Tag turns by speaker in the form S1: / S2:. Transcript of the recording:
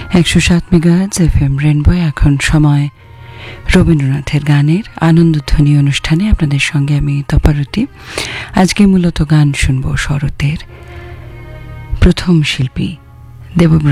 S1: 107 megahertz FM rainbow. এখন সময় রবীন্দ্রনাথের গানের আনন্দধ্বনি অনুষ্ঠানে আপনাদের সঙ্গে আমি তপারতি। আজকে মূলত গান শুনবো শরতের প্রথম শিল্পী দেবব্রত